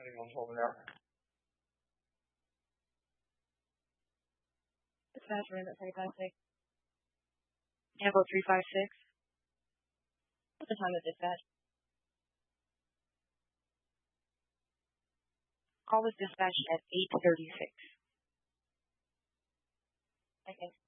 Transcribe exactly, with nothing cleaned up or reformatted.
Putting on hold now. Dispatch room at three five six. Campbell three five six. What's the time of dispatch? Call was dispatched at eight thirty-six. Okay.